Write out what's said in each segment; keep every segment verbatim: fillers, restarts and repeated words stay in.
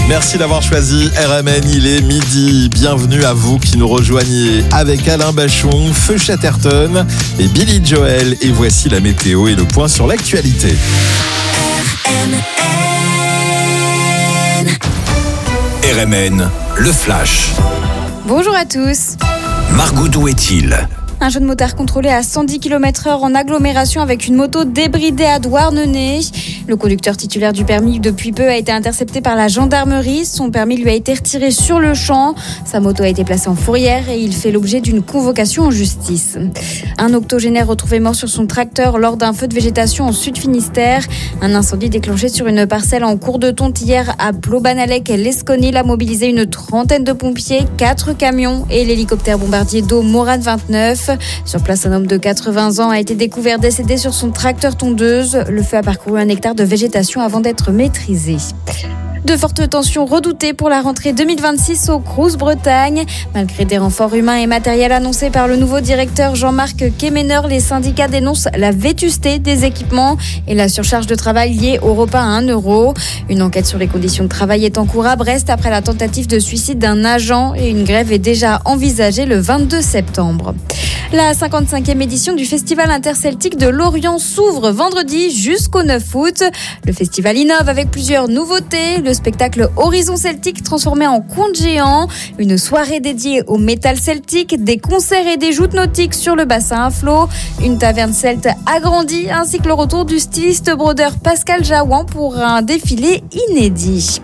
Merci d'avoir choisi R M N, il est midi. Bienvenue à vous qui nous rejoignez avec Alain Bachung, Feu Chatterton et Billy Joel. Et voici la météo et le point sur l'actualité. R M N, le flash. Bonjour à tous. Margot, d'où est-il ? Un jeune motard contrôlé à cent dix kilomètres heure en agglomération avec une moto débridée à Douarnenez. Le conducteur titulaire du permis depuis peu a été intercepté par la gendarmerie. Son permis lui a été retiré sur le champ. Sa moto a été placée en fourrière et il fait l'objet d'une convocation en justice. Un octogénaire retrouvé mort sur son tracteur lors d'un feu de végétation en Sud-Finistère. Un incendie déclenché sur une parcelle en cours de tonte hier à Plobanalec-Lesconil a mobilisé une trentaine de pompiers, quatre camions et l'hélicoptère bombardier d'eau Morane vingt-neuf. Sur place, un homme de quatre-vingts ans a été découvert décédé sur son tracteur tondeuse. Le feu a parcouru un hectare de végétation avant d'être maîtrisé. De fortes tensions redoutées pour la rentrée deux mille vingt-six au Crous Bretagne. Malgré des renforts humains et matériels annoncés par le nouveau directeur Jean-Marc Quéméner, les syndicats dénoncent la vétusté des équipements et la surcharge de travail liée au repas à un euro. Une enquête sur les conditions de travail est en cours à Brest après la tentative de suicide d'un agent et une grève est déjà envisagée le vingt-deux septembre. La cinquante-cinquième édition du Festival interceltique de Lorient s'ouvre vendredi jusqu'au neuf août. Le festival innove avec plusieurs nouveautés. Le spectacle Horizon Celtique transformé en conte géant, une soirée dédiée au métal celtique, des concerts et des joutes nautiques sur le bassin à flot, une taverne celte agrandie ainsi que le retour du styliste brodeur Pascal Jaouan pour un défilé inédit.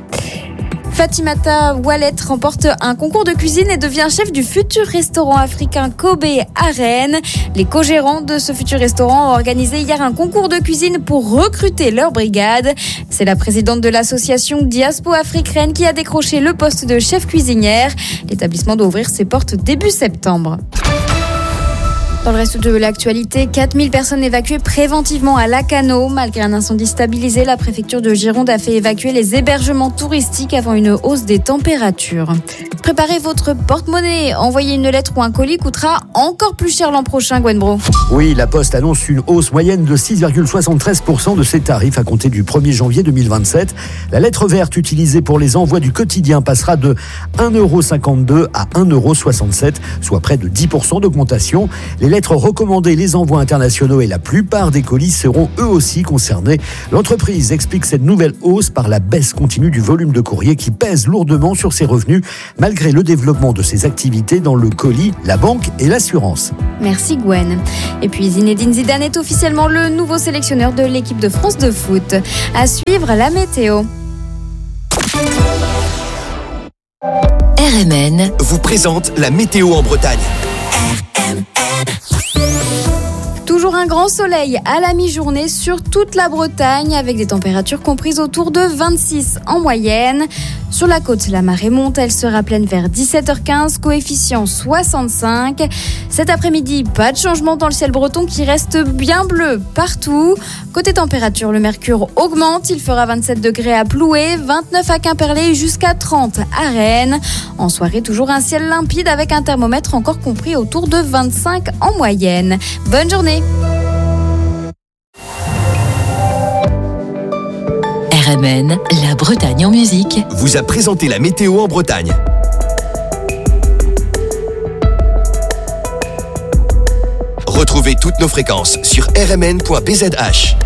Fatimata Wallet remporte un concours de cuisine et devient chef du futur restaurant africain Kobe à Rennes. Les co-gérants de ce futur restaurant ont organisé hier un concours de cuisine pour recruter leur brigade. C'est la présidente de l'association Diaspo Afrique Rennes qui a décroché le poste de chef cuisinière. L'établissement doit ouvrir ses portes début septembre. Dans le reste de l'actualité, quatre mille personnes évacuées préventivement à Lacanau. Malgré un incendie stabilisé, la préfecture de Gironde a fait évacuer les hébergements touristiques avant une hausse des températures. Préparez votre porte-monnaie. Envoyer une lettre ou un colis coûtera encore plus cher l'an prochain, Gwen Bro. Oui, la Poste annonce une hausse moyenne de six virgule soixante-treize pour cent de ses tarifs à compter du premier janvier deux mille vingt-sept. La lettre verte utilisée pour les envois du quotidien passera de un euro cinquante-deux à un euro soixante-sept, soit près de dix pour cent d'augmentation. Les lettres recommandées, les envois internationaux et la plupart des colis seront eux aussi concernés. L'entreprise explique cette nouvelle hausse par la baisse continue du volume de courrier qui pèse lourdement sur ses revenus, malgré le développement de ses activités dans le colis, la banque et l'assurance. Merci Gwen. Et puis Zinedine Zidane est officiellement le nouveau sélectionneur de l'équipe de France de foot. À suivre la météo. R M N vous présente la météo en Bretagne. Toujours un grand soleil à la mi-journée sur toute la Bretagne avec des températures comprises autour de vingt-six en moyenne. Sur la côte, la marée monte, elle sera pleine vers dix-sept heures quinze, coefficient soixante-cinq. Cet après-midi, pas de changement dans le ciel breton qui reste bien bleu partout. Côté température, le mercure augmente, il fera vingt-sept degrés à Ploué, vingt-neuf à Quimperlé et jusqu'à trente à Rennes. En soirée, toujours un ciel limpide avec un thermomètre encore compris autour de vingt-cinq en moyenne. Bonne journée. R M N, la Bretagne en musique, vous a présenté la météo en Bretagne. Retrouvez toutes nos fréquences sur r m n point b z h.